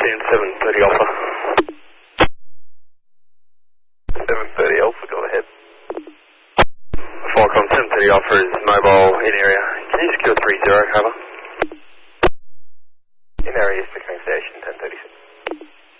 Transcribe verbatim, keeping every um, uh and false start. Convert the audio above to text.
ten seven thirty Alpha. seven thirty Alpha, go ahead. Falcon seven thirty Alpha is mobile in area. Can you secure three zero, cover?